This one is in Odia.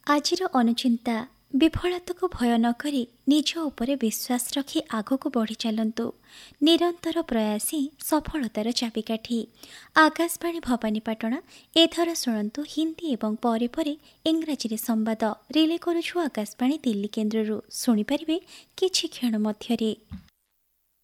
ଆଜିର ଅନୁଚିନ୍ତା ବିଫଳତାକୁ ଭୟ ନ କରି ନିଜ ଉପରେ ବିଶ୍ୱାସ ରଖି ଆଗକୁ ବଢ଼ି ଚାଲନ୍ତୁ। ନିରନ୍ତର ପ୍ରୟାସ ହିଁ ସଫଳତାର ଚାବିକାଠି। ଆକାଶବାଣୀ ଭବାନୀପାଟଣା। ଏଥର ଶୁଣନ୍ତୁ ହିନ୍ଦୀ ଏବଂ ପରେ ପରେ ଇଂରାଜୀରେ ସମ୍ବାଦ। ରିଲେ କରୁଛୁ ଆକାଶବାଣୀ ଦିଲ୍ଲୀ କେନ୍ଦ୍ରରୁ। ଶୁଣିପାରିବେ କିଛି କ୍ଷଣ ମଧ୍ୟରେ।